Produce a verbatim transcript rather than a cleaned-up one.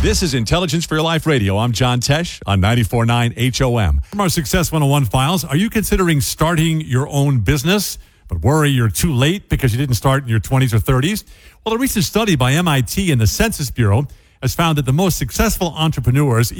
This is Intelligence for Your Life Radio. I'm John Tesh on ninety-four point nine H O M. From our Success one oh one files, are you considering starting your own business, but worry you're too late because you didn't start in your twenties or thirties? Well, a recent study by M I T and the Census Bureau has found that the most successful entrepreneurs